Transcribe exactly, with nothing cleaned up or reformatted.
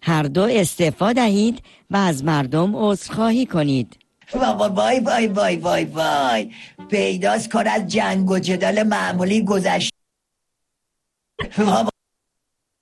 هر دو استعفا دهید و از مردم عذرخواهی کنید. بابا وای وای وای وای وای پیداست کار از جنگ و جدال معمولی گذشت.